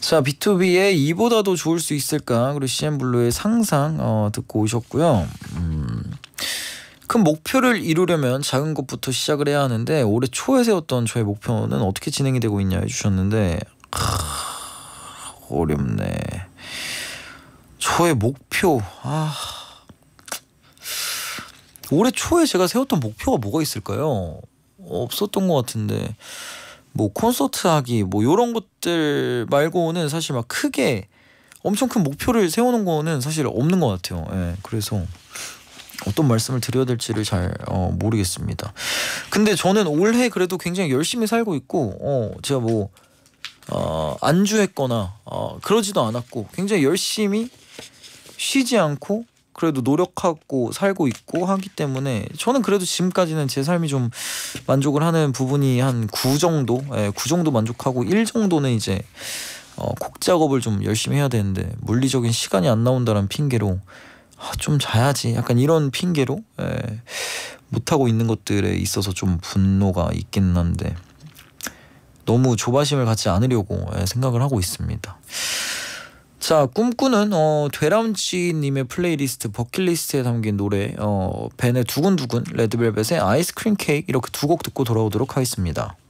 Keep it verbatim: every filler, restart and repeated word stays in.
자, 비투비의 이보다도 좋을 수 있을까, 그리고 씨엠블루의 상상 어, 듣고 오셨고요. 음, 큰 목표를 이루려면 작은 것부터 시작을 해야 하는데 올해 초에 세웠던 저의 목표는 어떻게 진행이 되고 있냐 해주셨는데, 하, 어렵네. 저의 목표, 아, 올해 초에 제가 세웠던 목표가 뭐가 있을까요? 없었던 것 같은데, 뭐 콘서트 하기 뭐 이런 것들 말고는 사실 막 크게 엄청 큰 목표를 세우는 거는 사실 없는 것 같아요. 예, 그래서 어떤 말씀을 드려야 될지를 잘 어, 모르겠습니다. 근데 저는 올해 그래도 굉장히 열심히 살고 있고, 어, 제가 뭐 어, 안주했거나 어, 그러지도 않았고 굉장히 열심히 쉬지 않고 그래도 노력하고 살고 있고 하기 때문에 저는 그래도 지금까지는 제 삶이 좀 만족을 하는 부분이 한 구 정도, 예, 구 정도 만족하고 일 정도는 이제 어, 곡 작업을 좀 열심히 해야 되는데 물리적인 시간이 안 나온다는 핑계로 아, 좀 자야지 약간 이런 핑계로 예, 못하고 있는 것들에 있어서 좀 분노가 있긴 한데 너무 조바심을 갖지 않으려고 예, 생각을 하고 있습니다. 자, 꿈꾸는 어, 되람쥐님의 플레이리스트 버킷리스트에 담긴 노래 어, 벤의 두근두근, 레드벨벳의 아이스크림 케이크, 이렇게 두 곡 듣고 돌아오도록 하겠습니다.